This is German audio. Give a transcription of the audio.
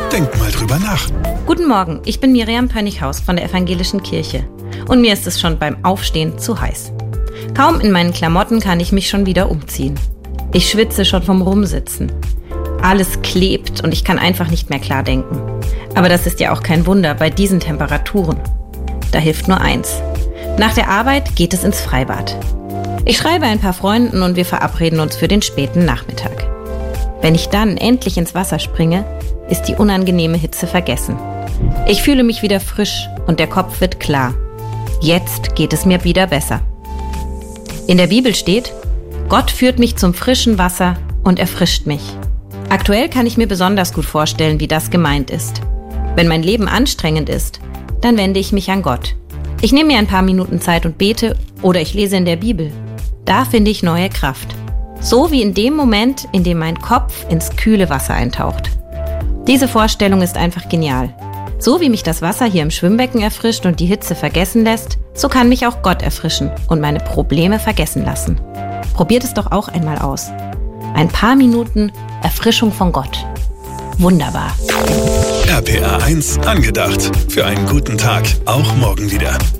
Denk mal drüber nach. Guten Morgen, ich bin Miriam Pönnighaus von der Evangelischen Kirche. Und mir ist es schon beim Aufstehen zu heiß. Kaum in meinen Klamotten kann ich mich schon wieder umziehen. Ich schwitze schon vom Rumsitzen. Alles klebt und ich kann einfach nicht mehr klar denken. Aber das ist ja auch kein Wunder bei diesen Temperaturen. Da hilft nur eins. Nach der Arbeit geht es ins Freibad. Ich schreibe ein paar Freunden und wir verabreden uns für den späten Nachmittag. Wenn ich dann endlich ins Wasser springe, ist die unangenehme Hitze vergessen. Ich fühle mich wieder frisch und der Kopf wird klar. Jetzt geht es mir wieder besser. In der Bibel steht, Gott führt mich zum frischen Wasser und erfrischt mich. Aktuell kann ich mir besonders gut vorstellen, wie das gemeint ist. Wenn mein Leben anstrengend ist, dann wende ich mich an Gott. Ich nehme mir ein paar Minuten Zeit und bete oder ich lese in der Bibel. Da finde ich neue Kraft. So wie in dem Moment, in dem mein Kopf ins kühle Wasser eintaucht. Diese Vorstellung ist einfach genial. So wie mich das Wasser hier im Schwimmbecken erfrischt und die Hitze vergessen lässt, so kann mich auch Gott erfrischen und meine Probleme vergessen lassen. Probiert es doch auch einmal aus. Ein paar Minuten Erfrischung von Gott. Wunderbar. RPA 1 angedacht. Für einen guten Tag. Auch morgen wieder.